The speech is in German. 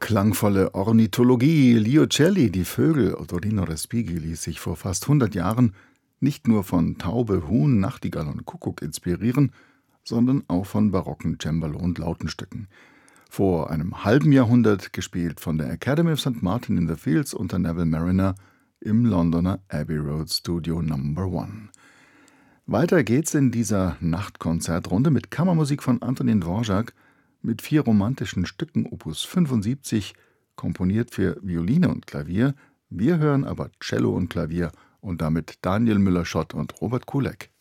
Klangvolle Ornithologie, Liocelli, die Vögel. Ottorino Respighi ließ sich vor fast 100 Jahren nicht nur von Taube, Huhn, Nachtigall und Kuckuck inspirieren, sondern auch von barocken Cembalo- und Lautenstücken. Vor einem halben Jahrhundert gespielt von der Academy of St. Martin in the Fields unter Neville Marriner im Londoner Abbey Road Studio No. 1. Weiter geht's in dieser Nachtkonzertrunde mit Kammermusik von Antonin Dvorak mit 4 romantischen Stücken, Opus 75, komponiert für Violine und Klavier. Wir hören aber Cello und Klavier und damit Daniel Müller-Schott und Robert Kuleck.